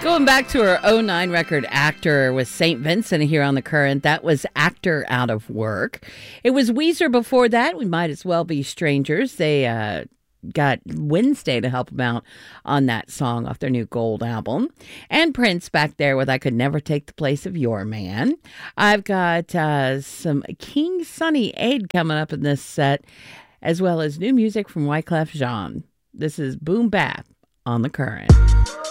Going back to her '09 record, Actor, with St. Vincent here on The Current. That was Actor Out of Work. It was Weezer before that. We Might As Well Be Strangers. They got Wednesday to help them out on that song off their new Gold album. And Prince back there with I Could Never Take the Place of Your Man. I've got some King Sunny Aid coming up in this set, as well as new music from Wyclef Jean. This is Boom Bap on The Current.